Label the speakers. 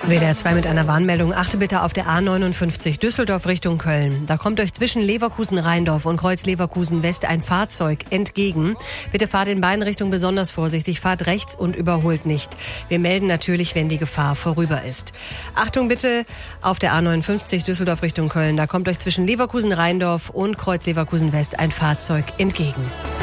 Speaker 1: WDR 2 mit einer Warnmeldung. Achte bitte auf der A59 Düsseldorf Richtung Köln. Da kommt euch zwischen Leverkusen-Rheindorf und Kreuz Leverkusen-West ein Fahrzeug entgegen. Bitte fahrt in beiden Richtungen besonders vorsichtig. Fahrt rechts und überholt nicht. Wir melden natürlich, wenn die Gefahr vorüber ist. Achtung bitte auf der A59 Düsseldorf Richtung Köln. Da kommt euch zwischen Leverkusen-Rheindorf und Kreuz Leverkusen-West ein Fahrzeug entgegen.